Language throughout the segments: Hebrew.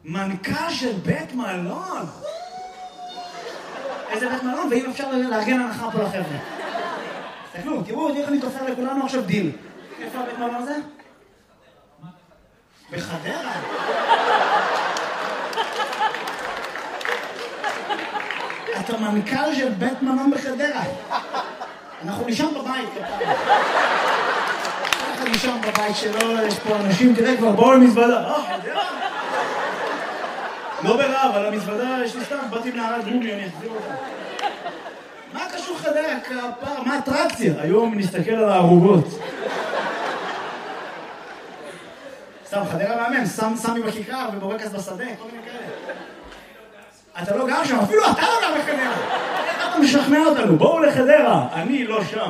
מנכ"ל של בית מלון. איזה בית מלון, ואם אפשר לארגן הנחה פה לחבר'ה. תסתכלו, תראו, איך אני תופר לכולנו עכשיו דיל. איפה הבית מלון הזה? בחדרה. אתה מנכ"ל של בית מלון בחדרה. אנחנו נשאר בבית. אנחנו נשאר בבית שלו, יש פה אנשים, תראה כבר, בואו למזוודה. חדרה? לא ברע, אבל המזוודה יש לי סתם, באתי מנערת גומי, אני אחזיר אותה. מה קשור חדרה? מה האטרקציה? היום נסתכל על הערובות. סתם, חדרה מאמן, סמי בכיכר ובורקס בשדה, כל מיני כאלה. אתה לא גר שם, אפילו אתה לא גר בחדרה. איך אתה משכנע אותנו? בואו לחדרה, אני לא שם.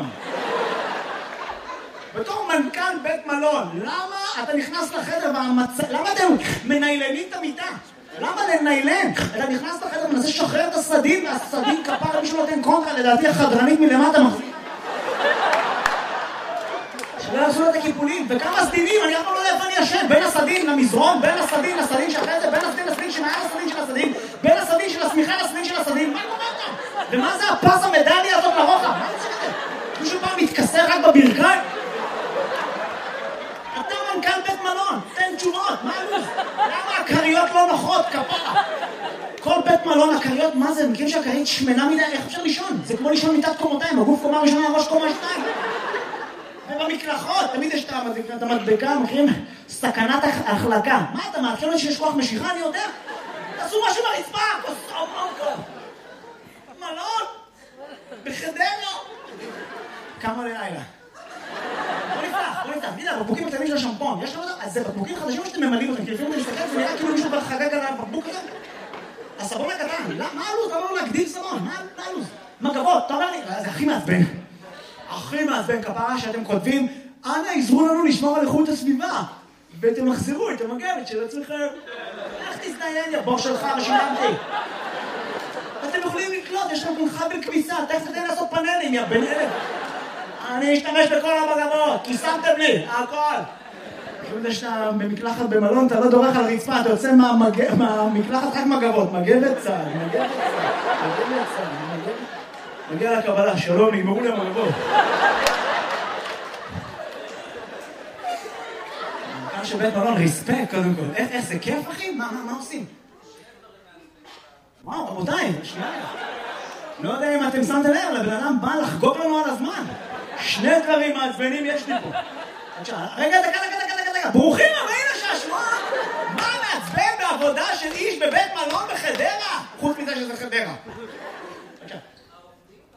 בתור מנכ"ל בית מלון, למה אתה נכנס לחדר למה אתם מניילנים את המיטה? למה לניילן? אתה נכנס לחדר ומנסה לשחרר את הסדין, והסדין כפר מישהו נותן קונטרה, לדעתי החדרנית מלמטה מחזיק. שלא יעשו את הקיפולים, וכמה סדינים, אני אף פעם לא יודע איפה אני ישן, בין הסדין למזרון, בין הסדין לסדין שאחרי זה, בין הסדין לסדין שמעל הסדין של הסדין, בין הסדין של הסמיכה לסדין של הסדין, מה קורה כאן? ומה זה הפס המדליה הזאת לרוחב? מה זה זה? מישהו פעם מתכסר רק בברכיים? אתה מנכ"ל בית מלון, תן תשובות, מה הלו"ז? למה הקריות לא נוחות, כפרה? כל בית מלון, הקריות, מה זה? מכירים שהקרית שמנה מדי, איך אפשר לישון? זה כמו לישון מיטת קומותיים, הגוף קומה ראשונה, הראש קומה שתיים. ובמקלחות, תמיד יש את המדבקה, מכירים? סכנת החלקה. מה אתה מעדכן לי שיש כוח משיכה, אני יודע? תעשו משהו ברצפה, מלון, בחדרה. כמה לילה? בוא נפתח, הנה, הבקבוקים הקטנים של השמפון, יש לנו אז זה בקבוקים חדשים שאתם ממלאים אותם, כי לפעמים אני מסתכל, זה נראה כאילו מישהו כבר חגג על הבקבוק הזה. הסבון הקטן, מה הלו"ז? למה לא להגדיל סבון? מה הלו"ז? מגבות, אתה אומר לי, זה הכי מעצבן. הכי מעצבן כפרה שאתם כותבים, אנא עזרו לנו לשמור על איכות הסביבה, ותמחזרו את המגבת של עצמכם. איך תזדיין, יא בור שלך, ושילמתי. אתם יכולים לקלוט, יש לכם חבל כביסה, תכף תתן לעשות פאנלים, יא בן אלף. אני אשתמש בכל המגבות, כי שמתם לי, הכל. כשאתה שאתה במקלחת במלון, אתה לא דורך על רצפה, אתה יוצא מהמקלחת רק מגבות, מגבת צהל, מגיע לקבלה, שלום, נגמרו לי המגבות. כאן שבית מלון, ריספקט קודם כל. איך זה כיף, אחי? מה עושים? וואו, רבותיי, שנייה. לא יודע אם אתם שמתם לב, לבן אדם בא לחגוג לנו על הזמן. שני דברים מעצבנים יש לי פה. רגע, דקה. ברוכים הבאים לשעשוע. מה מעצבן בעבודה של איש בבית מלון בחדרה? חוץ מזה שזה חדרה.